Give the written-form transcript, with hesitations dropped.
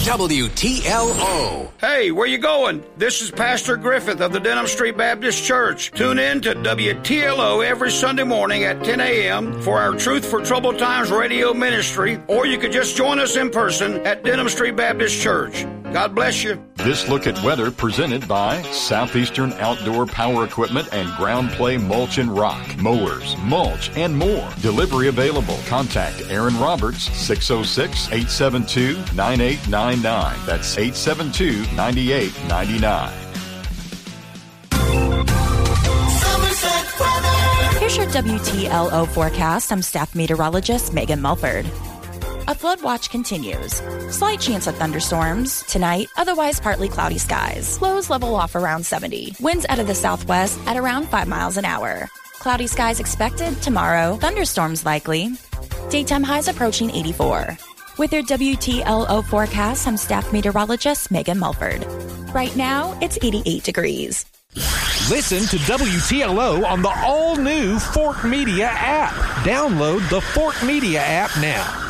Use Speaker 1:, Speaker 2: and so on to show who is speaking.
Speaker 1: WTLO.
Speaker 2: Hey, where you going? This is Pastor Griffith of the Denham Street Baptist Church. Tune in to WTLO every Sunday morning at 10 a.m. for our Truth for Troubled Times radio ministry, or you could just join us in person at Denham Street Baptist Church. God bless you.
Speaker 3: This look at weather presented by Southeastern Outdoor Power Equipment and Ground Play Mulch and Rock, mowers, mulch, and more. Delivery available. Contact Aaron Roberts, 606-872-9899. That's 872-9899.
Speaker 4: Here's your WTLO forecast. I'm staff meteorologist Megan Mulford. A flood watch continues. Slight chance of thunderstorms tonight, otherwise partly cloudy skies. Lows level off around 70. Winds out of the southwest at around 5 miles an hour. Cloudy skies expected tomorrow. Thunderstorms likely. Daytime highs approaching 84. With your WTLO forecast, I'm staff meteorologist Megan Mulford. Right now, it's 88 degrees.
Speaker 5: Listen to WTLO on the all-new Fork Media app. Download the Fork Media app now.